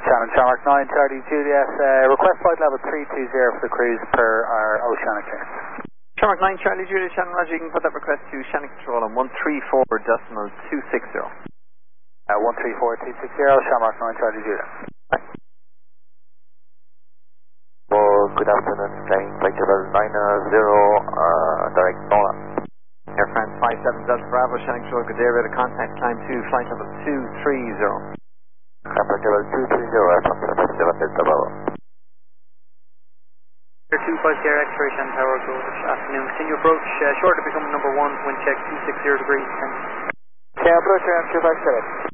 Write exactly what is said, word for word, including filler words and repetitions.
Shannon, Shamrock nine, Charlie Juliet, uh, request flight level three two zero for the cruise per our oceanic clearance. Shamrock nine, Charlie Juliet, Shannon Roger, you can put that request to Shannon Control on one three four decimal two six zero. Uh, one three four two six zero, Shamrock nine, Charlie Juliet. Right. Well, good afternoon, flying flight level nine zero, uh, direct Nora. Air France five seven Delta Bravo, Shannon Control, good day, ready to contact climb two, flight level two three zero. Flight level two three zero, Air France five seven Delta Bravo. Air two five Sierra X-ray, Shannon Tower, good afternoon. Continue approach, uh, short to become number one, wind check two six zero degrees. Okay, approach around two five seven.